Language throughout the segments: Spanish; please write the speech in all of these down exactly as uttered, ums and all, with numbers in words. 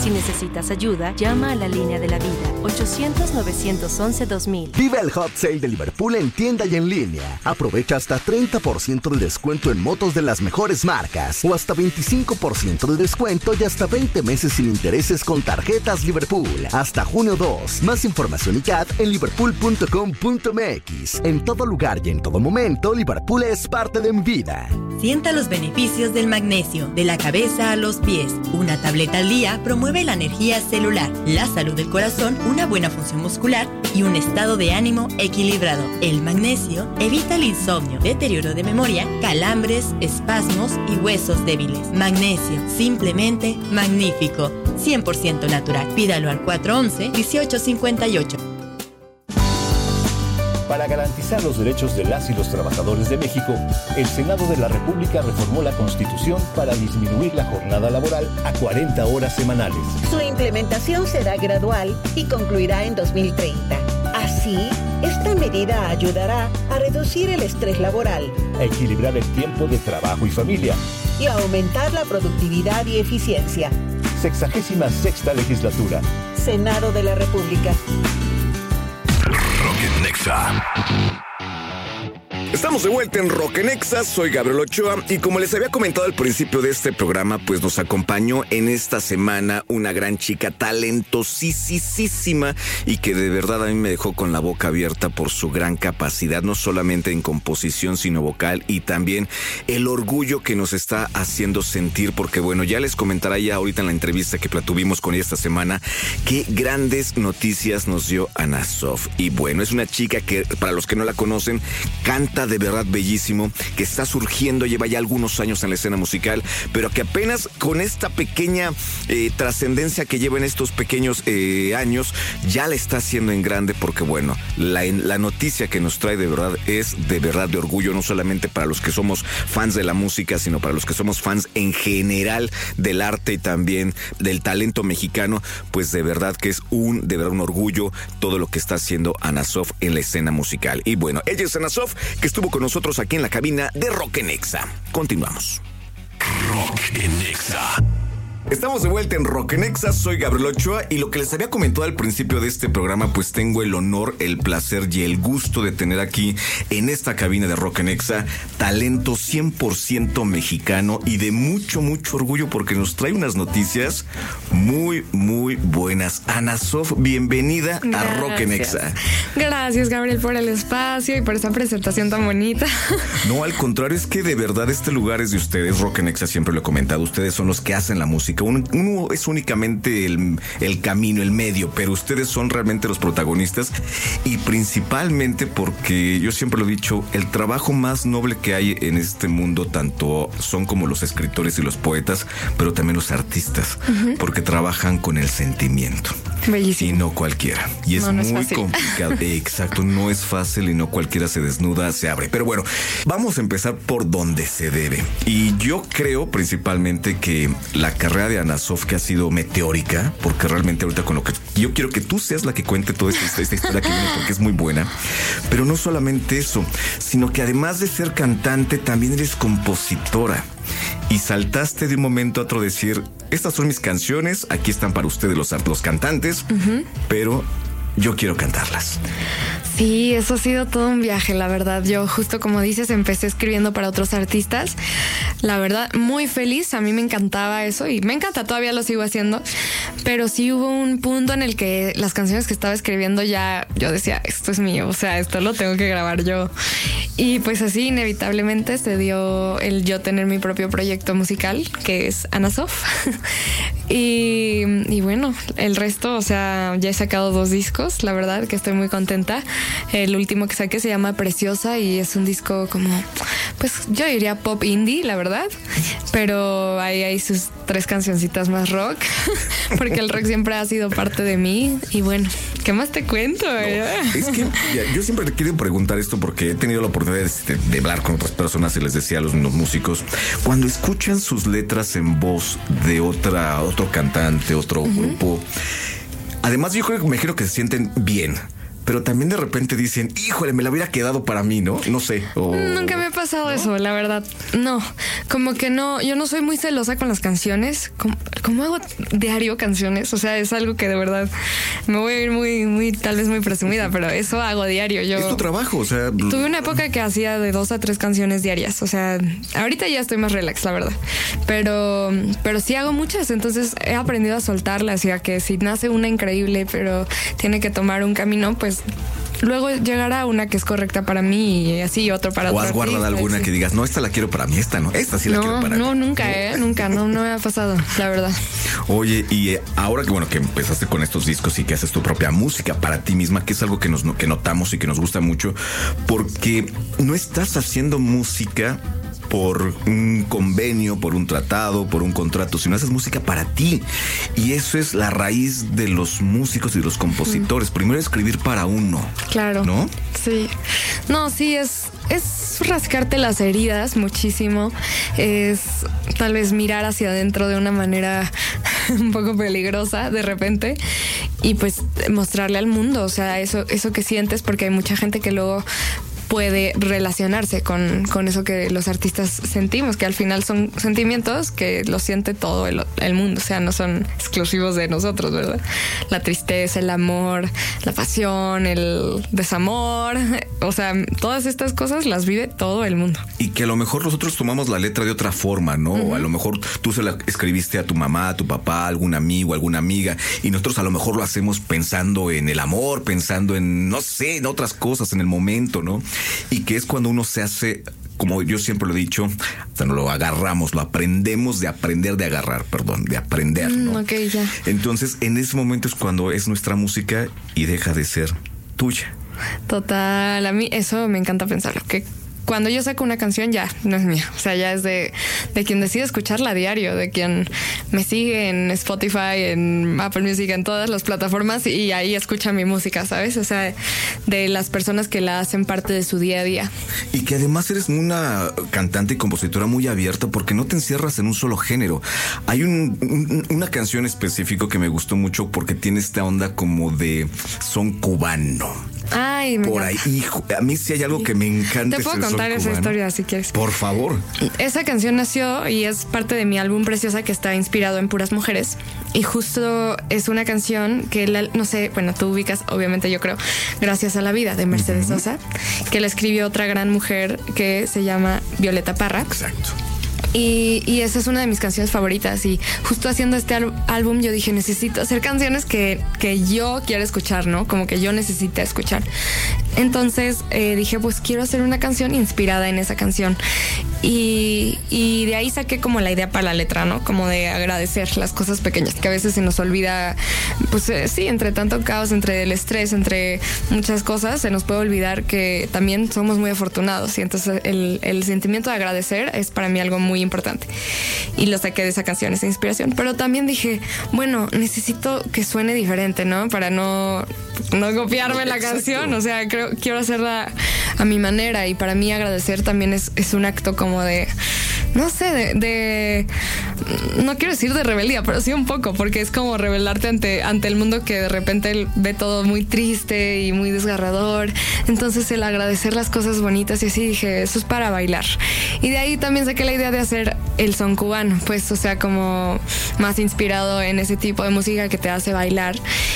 Si necesitas ayuda, llama a la línea de la vida, ochocientos, novecientos once, dos mil. Vive el Hot Sale de Liverpool en tienda y en línea. Aprovecha hasta treinta por ciento de descuento en motos de las mejores marcas o hasta veinticinco por ciento de descuento y hasta veinte meses sin intereses con tarjetas Liverpool. Hasta junio dos. Más información y C A D en liverpool punto com punto m x. En todo lugar y en todo momento, Liverpool es parte de mi vida. Sienta los beneficios del magnesio, de la cabeza a los pies. Una tableta al día promueve la energía celular, la salud del corazón, una buena función muscular y un estado de ánimo equilibrado. El magnesio evita el insomnio, deterioro de memoria, calambres, espasmos y huesos débiles. Magnesio, simplemente magnífico. cien por ciento natural. Pídalo al cuatro once, dieciocho cincuenta y ocho. Para garantizar los derechos de las y los trabajadores de México, el Senado de la República reformó la Constitución para disminuir la jornada laboral a cuarenta horas semanales. Su implementación será gradual y concluirá en dos mil treinta. Así, esta medida ayudará a reducir el estrés laboral, a equilibrar el tiempo de trabajo y familia y a aumentar la productividad y eficiencia. Sexagésima sexta legislatura. Senado de la República. Rock en Nexa. Estamos de vuelta en Rock en Exa, soy Gabriel Ochoa y como les había comentado al principio de este programa, pues nos acompañó en esta semana una gran chica talentosísima y que de verdad a mí me dejó con la boca abierta por su gran capacidad, no solamente en composición sino vocal y también el orgullo que nos está haciendo sentir, porque bueno, ya les comentaré ya ahorita en la entrevista que tuvimos con ella esta semana qué grandes noticias nos dio Ana Sof. Y bueno, es una chica que para los que no la conocen, canta de verdad bellísimo, que está surgiendo, lleva ya algunos años en la escena musical, pero que apenas con esta pequeña eh, trascendencia que lleva en estos pequeños eh, años, ya la está haciendo en grande, porque bueno, la, la noticia que nos trae de verdad es de verdad de orgullo, no solamente para los que somos fans de la música, sino para los que somos fans en general del arte y también del talento mexicano, pues de verdad que es un, de verdad un orgullo todo lo que está haciendo Ana Sof en la escena musical. Y bueno, ella es Ana Sof, que estuvo con nosotros aquí en la cabina de Rock en Exa. Continuamos. Rock en Exa. Estamos de vuelta en Rock en Exa, soy Gabriel Ochoa y lo que les había comentado al principio de este programa, pues tengo el honor, el placer y el gusto de tener aquí en esta cabina de Rock en Exa talento cien por ciento mexicano y de mucho, mucho orgullo porque nos trae unas noticias muy, muy buenas. Ana Sof, bienvenida Gracias. a Rock en Exa. Gracias, Gabriel, por el espacio y por esta presentación tan bonita. No, al contrario, es que de verdad este lugar es de ustedes. Rock en Exa, siempre lo he comentado, ustedes son los que hacen la música. Uno, uno es únicamente el, el camino, el medio, pero ustedes son realmente los protagonistas y principalmente porque yo siempre lo he dicho, el trabajo más noble que hay en este mundo tanto son como los escritores y los poetas, pero también los artistas, uh-huh. porque trabajan con el sentimiento. Bellísimo. Y no cualquiera. Y es, no, no muy es complicado. Exacto, no es fácil y no cualquiera se desnuda, se abre. Pero bueno, vamos a empezar por donde se debe. Y yo creo principalmente que la carrera de Ana Sof, que ha sido meteórica, porque realmente ahorita con lo que yo quiero que tú seas la que cuente toda esta, esta historia que viene, porque es muy buena. Pero no solamente eso, sino que además de ser cantante, también eres compositora. Y saltaste de un momento a otro decir, estas son mis canciones, aquí están para ustedes los, los cantantes, uh-huh. pero yo quiero cantarlas. Sí, eso ha sido todo un viaje, la verdad. Yo justo como dices, empecé escribiendo para otros artistas. La verdad, muy feliz. A mí me encantaba eso y me encanta, todavía lo sigo haciendo. Pero sí hubo un punto en el que las canciones que estaba escribiendo ya, yo decía, esto es mío, o sea, esto lo tengo que grabar yo. Y pues así inevitablemente se dio el yo tener mi propio proyecto musical, que es Ana Sof. y, y bueno, el resto, o sea, ya he sacado dos discos, la verdad que estoy muy contenta. El último que saqué se llama Preciosa y es un disco como, pues yo diría pop indie, la verdad, pero ahí hay sus tres cancioncitas más rock, porque el rock siempre ha sido parte de mí. Y bueno, ¿qué más te cuento? No, es que ya, yo siempre quiero preguntar esto porque he tenido la oportunidad de, de hablar con otras personas y les decía a los, los músicos, cuando escuchan sus letras en voz de otra, otro cantante, otro uh-huh. grupo, además yo creo que me imagino que se sienten bien. pero también de repente dicen, híjole, me la hubiera quedado para mí, ¿no? No sé. O... Nunca me ha pasado ¿no? eso, la verdad. No, como que no, yo no soy muy celosa con las canciones. Como, como hago diario canciones, o sea, es algo que de verdad me voy a ir muy, muy, tal vez muy presumida, pero eso hago diario. Yo es tu trabajo, o sea. Tuve una época que hacía de dos a tres canciones diarias, o sea, ahorita ya estoy más relax, la verdad. Pero, pero sí hago muchas, entonces he aprendido a soltarlas y a que si nace una increíble, pero tiene que tomar un camino, pues luego llegará una que es correcta para mí y así otro para otro. ¿O has guardado alguna sí. que digas, no, esta la quiero para mí, esta no, esta sí la no, quiero para no, mí? Nunca, no, nunca, eh, nunca, no, no me ha pasado, la verdad. Oye, y eh, ahora que bueno, que empezaste con estos discos y que haces tu propia música para ti misma, que es algo que nos que notamos y que nos gusta mucho, porque no estás haciendo música por un convenio, por un tratado, por un contrato, sino haces música para ti. Y eso es la raíz de los músicos y de los compositores. Mm. Primero escribir para uno. Claro. ¿No? Sí. No, sí, es, es rascarte las heridas muchísimo. Es tal vez mirar hacia adentro de una manera un poco peligrosa de repente y pues mostrarle al mundo, o sea, eso, eso que sientes, porque hay mucha gente que luego puede relacionarse con, con eso que los artistas sentimos, que al final son sentimientos que lo siente todo el, el mundo, o sea, no son exclusivos de nosotros, ¿verdad? La tristeza, el amor, la pasión, el desamor, o sea, todas estas cosas las vive todo el mundo. Y que a lo mejor nosotros tomamos la letra de otra forma, ¿no? Uh-huh. O a lo mejor tú se la escribiste a tu mamá, a tu papá, a algún amigo, a alguna amiga, y nosotros a lo mejor lo hacemos pensando en el amor, pensando en, no sé, en otras cosas, en el momento, ¿no? Y que es cuando uno se hace, como yo siempre lo he dicho, hasta no lo agarramos, lo aprendemos de aprender, de agarrar, perdón, de aprender, ¿no? Mm, ok, ya. Entonces, en ese momento es cuando es nuestra música y deja de ser tuya. Total, a mí eso me encanta pensarlo, que cuando yo saco una canción ya no es mía, o sea, ya es de, de quien decide escucharla a diario, de quien me sigue en Spotify, en Apple Music, en todas las plataformas y ahí escucha mi música, ¿sabes? O sea, de las personas que la hacen parte de su día a día. Y que además eres una cantante y compositora muy abierta porque no te encierras en un solo género. Hay un, un, una canción específica que me gustó mucho porque tiene esta onda como de son cubano. Ay, me por encanta. ahí, hijo, a mí sí hay algo que me encanta. Te puedo contar esa historia si quieres. Por favor. Esa canción nació y es parte de mi álbum Preciosa, que está inspirado en puras mujeres. Y justo es una canción que, la, no sé, bueno, tú ubicas, obviamente yo creo, Gracias a la vida, de Mercedes uh-huh. Sosa, que la escribió otra gran mujer que se llama Violeta Parra. Exacto. Y, y esa es una de mis canciones favoritas. Y justo haciendo este al- álbum yo dije, necesito hacer canciones que, que yo quiero escuchar, ¿no? Como que yo necesito escuchar. Entonces eh, dije, pues quiero hacer una canción inspirada en esa canción. Y, y de ahí saqué como la idea para la letra, ¿no? Como de agradecer las cosas pequeñas, que a veces se nos olvida, pues eh, sí, entre tanto caos, entre el estrés, entre muchas cosas, se nos puede olvidar que también somos muy afortunados. Y entonces el, el sentimiento de agradecer es para mí algo muy importante. Y lo saqué de esa canción, esa inspiración. Pero también dije, bueno, necesito que suene diferente, ¿no? Para no, no copiarme la Exacto. canción. O sea, creo, quiero hacerla a mi manera. Y para mí agradecer también es, es un acto como de, no sé, de, de, no quiero decir de rebeldía, pero sí un poco, porque es como rebelarte ante, ante el mundo que de repente ve todo muy triste y muy desgarrador. Entonces el agradecer las cosas bonitas y así dije, eso es para bailar. Y de ahí también saqué la idea de hacer el son cubano, pues, o sea, como más inspirado en ese tipo de música que te hace bailar.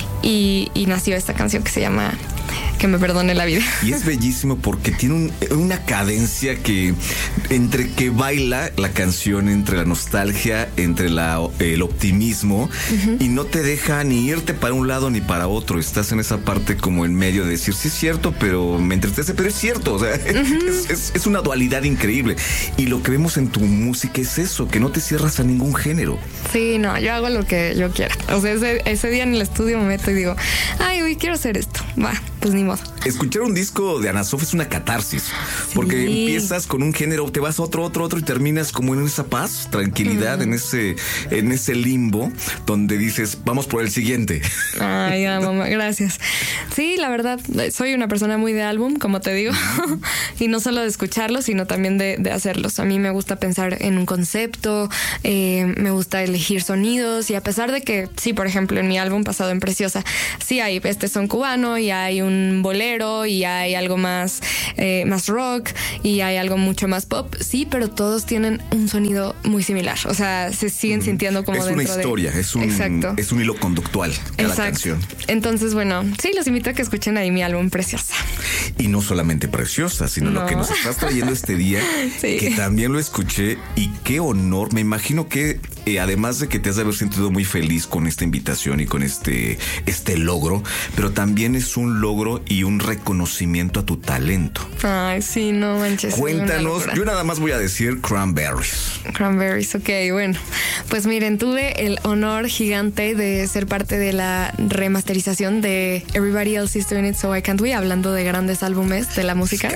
Y, y nació esta canción que se llama Que me perdone la vida. Y es bellísimo porque tiene un, una cadencia que entre que baila la canción, entre la nostalgia, entre la, el optimismo, uh-huh. y no te deja ni irte para un lado ni para otro. Estás en esa parte como en medio de decir, sí es cierto, pero me entristece, pero es cierto. O sea, uh-huh. es, es, es una dualidad increíble. Y lo que vemos en tu música es eso, que no te cierras a ningún género. Sí, no, yo hago lo que yo quiera. O sea, ese, ese día en el estudio me meto y digo, ay, hoy quiero hacer esto. Va, pues ni modo. Escuchar un disco de Ana Sof es una catarsis, sí. porque empiezas con un género, te vas a otro, otro, otro y terminas como en esa paz, tranquilidad, mm. en ese, en ese limbo donde dices, vamos por el siguiente. Ay, ya, mamá, gracias. Sí, la verdad, soy una persona muy de álbum, como te digo, y no solo de escucharlos, sino también de, de hacerlos. A mí me gusta pensar en un concepto, eh, me gusta elegir sonidos, y a pesar de que, sí, por ejemplo, en mi álbum pasado en Preciosa, sí hay este son cubano y hay un un bolero y hay algo más, eh, más rock y hay algo mucho más pop. Sí, pero todos tienen un sonido muy similar. O sea, se siguen sintiendo como es dentro una historia, de... es un Exacto. es un hilo conductual cada Exacto. canción. Entonces, bueno, sí, los invito a que escuchen ahí mi álbum Preciosa. Y no solamente Preciosa, sino no. lo que nos estás trayendo este día, sí. que también lo escuché y qué honor. Me imagino que eh, además de que te has de haber sentido muy feliz con esta invitación y con este, este logro, pero también es un logro y un reconocimiento a tu talento. Ay, sí, no manches. Cuéntanos, yo nada más voy a decir Cranberries. Cranberries, ok, bueno. Pues miren, tuve el honor gigante de ser parte de la remasterización de Everybody Else Is Doing It So I Can't We, hablando de grandes álbumes de la música.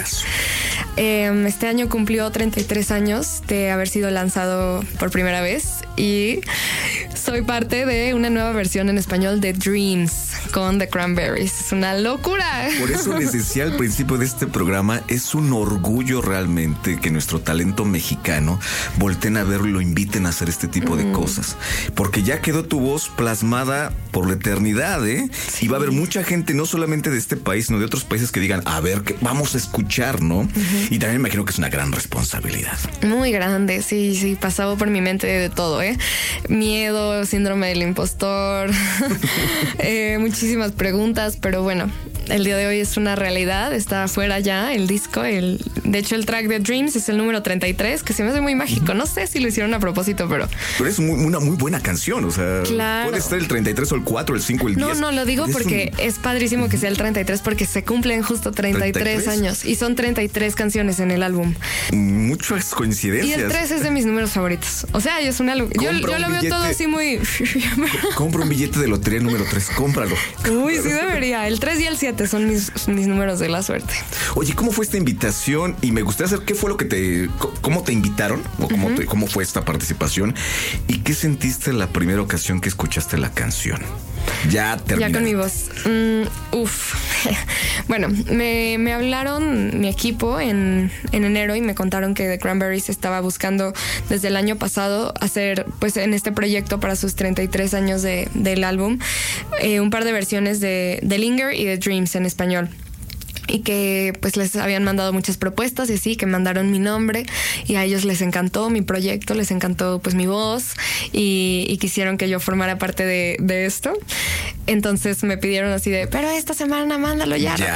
Eh, este año cumplió treinta y tres años de haber sido lanzado por primera vez y soy parte de una nueva versión en español de Dreams con The Cranberries. Es una locura. Por eso les decía al principio de este programa, es un orgullo realmente que nuestro talento mexicano volteen a verlo y lo inviten a hacer este tipo mm. de cosas. Porque ya quedó tu voz plasmada por la eternidad, ¿eh? Sí. Y va a haber mucha gente, no solamente de este país, sino de otros países que digan, a ver, que vamos a escuchar, ¿no? Uh-huh. Y también me imagino que es una gran responsabilidad. Muy grande, sí, sí, pasaba por mi mente de todo, ¿eh? Miedo, síndrome del impostor, eh, muchísimas preguntas, pero bueno, el día de hoy es una realidad, está afuera ya el disco, el, de hecho el track de Dreams es el número treinta y tres, que se me hace muy mágico, no sé si lo hicieron a propósito, pero... Pero es muy, una muy buena canción, o sea, claro. puede estar el treinta y tres o el cuatro, el cinco, el diez. No, no, lo digo es porque un... es padrísimo que sea el treinta y tres porque se cumplen justo treinta y tres, treinta y tres años y son treinta y tres canciones en el álbum. Muchas coincidencias. Y el tres es de mis números favoritos. O sea, es una... Yo, yo lo veo billete, todo así muy... Compra un billete de lotería número tres, cómpralo. Uy, sí debería. El tres y el siete son mis, mis números de la suerte. Oye, ¿cómo fue esta invitación? Y me gustaría saber qué fue lo que te... ¿Cómo te invitaron? ¿O cómo, uh-huh. te, cómo fue esta participación? ¿Y qué sentiste la primera ocasión que escuchaste la canción? Ya terminé. Ya con mi voz. Mm, uf. Bueno, me, me hablaron mi equipo en, en enero y me contaron que The Cranberries estaba buscando desde el año pasado hacer, pues en este proyecto para sus treinta y tres años de, del álbum, eh, un par de versiones de, de Linger y de Dreams en español. Y que pues les habían mandado muchas propuestas y así, que mandaron mi nombre y a ellos les encantó mi proyecto, les encantó pues mi voz y, y quisieron que yo formara parte de, de esto. Entonces me pidieron así de, pero esta semana mándalo ya. ya.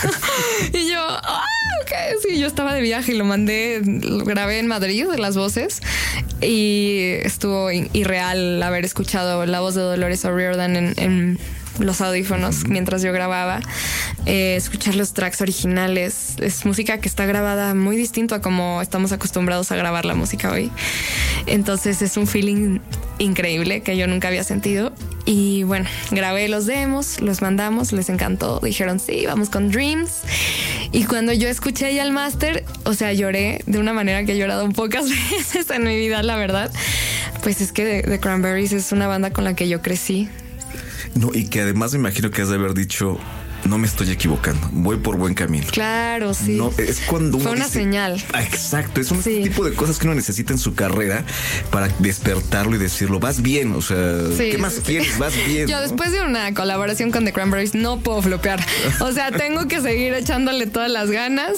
Y yo, ah, ok, sí, yo estaba de viaje y lo mandé, lo grabé en Madrid, las voces, y estuvo irreal haber escuchado la voz de Dolores O'Riordan en... en los audífonos mientras yo grababa, eh, escuchar los tracks originales. Es música que está grabada muy distinto a como estamos acostumbrados a grabar la música hoy. Entonces es un feeling increíble que yo nunca había sentido. Y bueno, grabé los demos, los mandamos, les encantó, dijeron sí, vamos con Dreams. Y cuando yo escuché ya el máster, o sea, lloré de una manera que he llorado pocas veces en mi vida, la verdad. Pues es que The Cranberries es una banda con la que yo crecí. No, y que además me imagino que has de haber dicho, no me estoy equivocando, voy por buen camino. Claro, sí. No, es cuando uno fue una dice, señal. Ah, exacto, es un sí. tipo de cosas que uno necesita en su carrera para despertarlo y decirlo, vas bien, o sea, sí, ¿qué más sí, quieres? Sí. Vas bien. Yo, ¿no? Después de una colaboración con The Cranberries no puedo flopear. O sea, tengo que seguir echándole todas las ganas.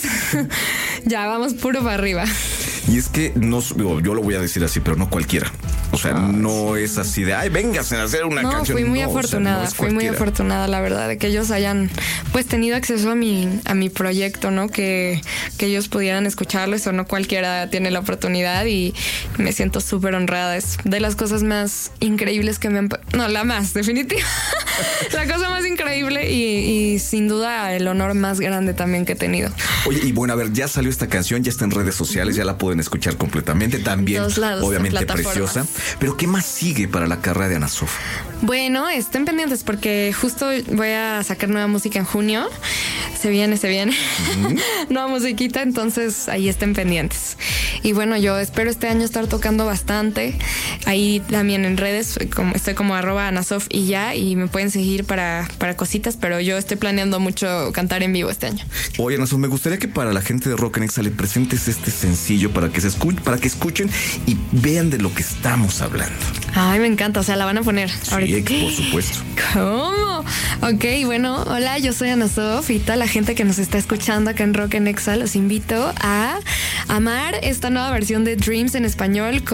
Ya, vamos puro para arriba. Y es que no, yo lo voy a decir así, pero no cualquiera. O sea, oh, no sí. es así de, ay, véngase a hacer una no, canción. Fui muy no, afortunada, o sea, no fui muy afortunada, la verdad, de que ellos hayan pues tenido acceso a mi, a mi proyecto, ¿no? Que, que ellos pudieran escucharlo, eso no cualquiera tiene la oportunidad y me siento súper honrada. Es de las cosas más increíbles que me han... No, la más, definitiva. La cosa más increíble y, y sin duda el honor más grande también que he tenido. Oye, y bueno, a ver, ya salió esta canción, ya está en redes sociales, ya la pueden escuchar completamente. También, dos lados, obviamente, preciosa. Pero ¿qué más sigue para la carrera de Ana Sof? Bueno, estén pendientes porque justo voy a sacar nueva música en junio. Se viene, se viene. Uh-huh. Nueva musiquita, entonces ahí estén pendientes. Y bueno, yo espero este año estar tocando bastante. Ahí también en redes, como, estoy como arroba Ana Sof y ya, y me pueden seguir para, para cositas, pero yo estoy planeando mucho cantar en vivo este año. Oye, Ana Sof, me gustaría que para la gente de Rock and Exa le presentes este sencillo para que se escuchen, para que escuchen y vean de lo que estamos hablando. Ay, me encanta, o sea, la van a poner ahorita. Sí, por supuesto. ¿Cómo? Ok, bueno, hola, yo soy Ana Sof y toda la gente que nos está escuchando acá en Rock en Exa, los invito a amar esta nueva versión de Dreams en español con